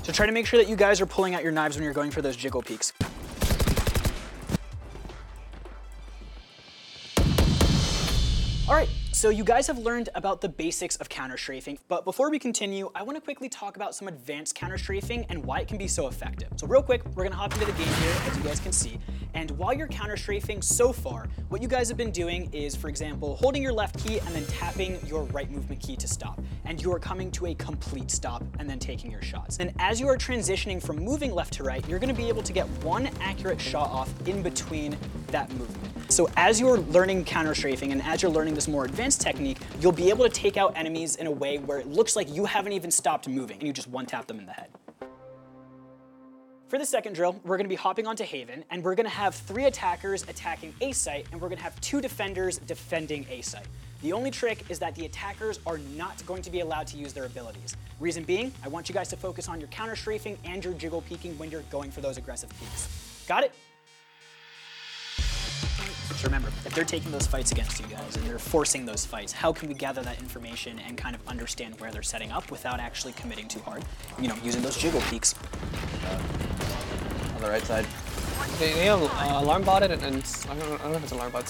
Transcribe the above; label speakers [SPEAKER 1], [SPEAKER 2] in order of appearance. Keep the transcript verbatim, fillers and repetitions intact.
[SPEAKER 1] So try to make sure that you guys are pulling out your knives when you're going for those jiggle peeks. All right, so you guys have learned about the basics of counter-strafing, but before we continue, I wanna quickly talk about some advanced counter-strafing and why it can be so effective. So real quick, we're gonna hop into the game here, as you guys can see, and while you're counter-strafing so far, what you guys have been doing is, for example, holding your left key and then tapping your right movement key to stop, and you are coming to a complete stop and then taking your shots. And as you are transitioning from moving left to right, you're gonna be able to get one accurate shot off in between that movement. So as you're learning counter-strafing and as you're learning this more advanced technique, you'll be able to take out enemies in a way where it looks like you haven't even stopped moving and you just one-tap them in the head. For the second drill, we're gonna be hopping onto Haven, and we're gonna have three attackers attacking A site, and we're gonna have two defenders defending A site. The only trick is that the attackers are not going to be allowed to use their abilities. Reason being, I want you guys to focus on your counter-strafing and your jiggle peeking when you're going for those aggressive peeks. Got it? So remember, if they're taking those fights against you guys and they're forcing those fights, how can we gather that information and kind of understand where they're setting up without actually committing too hard? You know, using those jiggle peeks.
[SPEAKER 2] Uh, on the right side.
[SPEAKER 3] They, they have uh, alarm botted and, and I, don't, I don't know if it's alarm bot.